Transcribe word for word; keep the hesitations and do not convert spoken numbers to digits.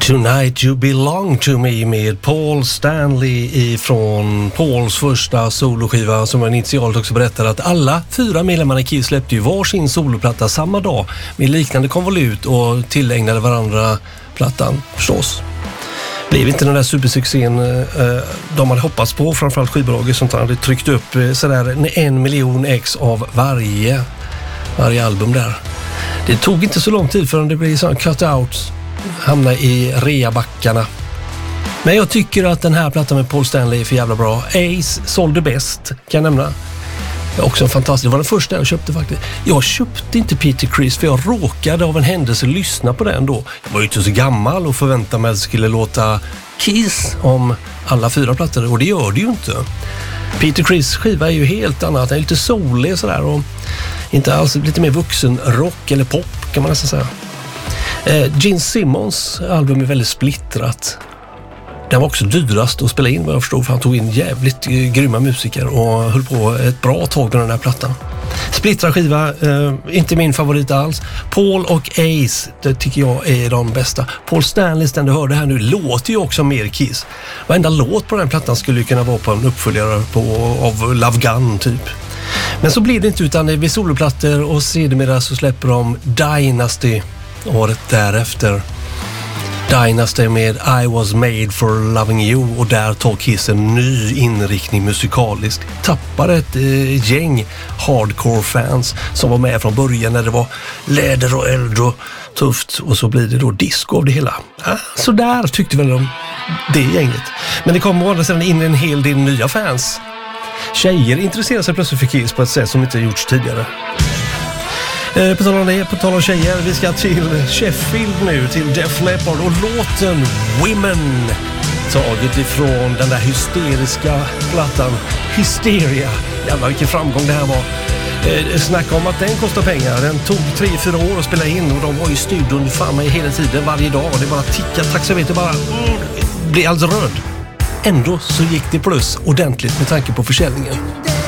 Tonight You Belong To Me med Paul Stanley ifrån Pauls första soloskiva, som jag initialt också berättade att alla fyra medlemmarna i Kiss släppte ju varsin soloplatta samma dag med liknande konvolut och tillägnade varandra plattan förstås. Blev inte den där supersuccén eh, de hade hoppats på, framförallt skivbolaget som hade tryckt upp eh, sådär en miljon ex av varje, varje album där. Det tog inte så lång tid förrän det blev sån cut-out, hamna i reabackarna. Men jag tycker att den här plattan med Paul Stanley är för jävla bra. Ace sålde bäst, kan jag nämna. Det är också en fantastisk. Det var den första jag köpte faktiskt. Jag köpte inte Peter Criss för jag råkade av en händelse lyssna på den då. Jag var ju inte så gammal och förväntade mig att det skulle låta Kiss om alla fyra plattor, och det gör det ju inte. Peter Criss skiva är ju helt annat. Den är lite solig och sådär, och inte alls lite mer vuxen rock eller pop kan man nästan säga. Eh, Gene Simmons album är väldigt splittrat. Den var också dyrast att spela in vad jag förstår, för han tog in jävligt eh, grymma musiker och höll på ett bra tag med den här plattan. Splittrad skiva, eh, inte min favorit alls. Paul och Ace, det tycker jag är de bästa. Paul Stanley, den du hörde här nu, låter ju också mer Kiss. Varenda låt på den här plattan skulle ju kunna vara på en uppföljare på, av Love Gun typ. Men så blir det inte, utan det blir soloplattor och sedermera så släpper de Dynasty året därefter. Dynasty med I Was Made For Loving You, och där tar Kiss en ny inriktning musikaliskt. Tappar ett eh, gäng hardcore-fans som var med från början när det var läder och eld och tufft, och så blir det då disco av det hela. Ah, så där tyckte väl de det gänget. Men det kommer å andra sidan in en hel del nya fans. Tjejer intresserar sig plötsligt för Kiss på ett sätt som inte gjorts tidigare. Eh, på tal om det, på tal om tjejer, vi ska till Sheffield nu, till Def Leppard och låten Women, taget ifrån den där hysteriska plattan Hysteria. Jävlar vilken framgång det här var. Eh, snacka om att den kostar pengar. Den tog tre, fyra år att spela in, och de var i studion fan mig hela tiden, varje dag. Det bara tickade, taxameter bara mm, blir alldeles röd. Ändå så gick det plus ordentligt med tanke på försäljningen.